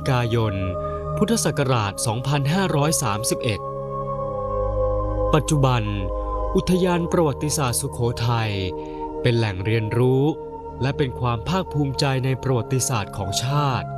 กายน พุทธศักราช 2531 ปัจจุบันอุทยานประวัติศาสตร์สุโขทัยเป็นแหล่งเรียนรู้และเป็นความภาคภูมิใจในประวัติศาสตร์ของชาติ